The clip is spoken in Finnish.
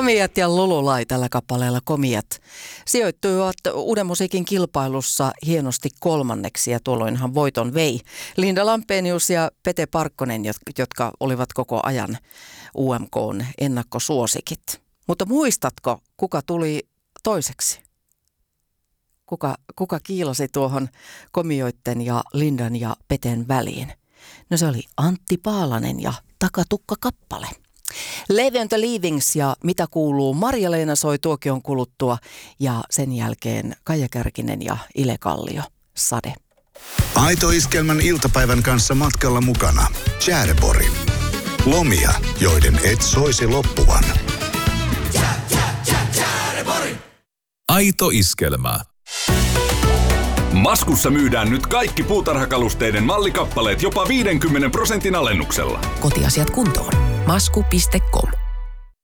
Komiat ja Lululai tällä kappaleella Komiat sijoittuivat Uuden musiikin kilpailussa hienosti kolmanneksi ja tuolloinhan voiton vei Linda Lampenius ja Pete Parkkonen, jotka olivat koko ajan UMK:n ennakkosuosikit. Mutta muistatko, kuka tuli toiseksi? Kuka kiilasi tuohon komioitten ja Lindan ja Peten väliin? No se oli Antti Paalanen ja Takatukka-kappale. Leave and the Leavings ja Mitä kuuluu Marja-Leena soi tuokion kuluttua ja sen jälkeen Kaija Kärkinen ja Ile Kallio, Sade. Aito Iskelmän iltapäivän kanssa matkalla mukana. Tjäreborg. Lomia, joiden et soisi loppuvan. Aito Iskelmä. Maskussa myydään nyt kaikki puutarhakalusteiden mallikappaleet jopa 50% alennuksella. Kotiasiat kuntoon. Masku.com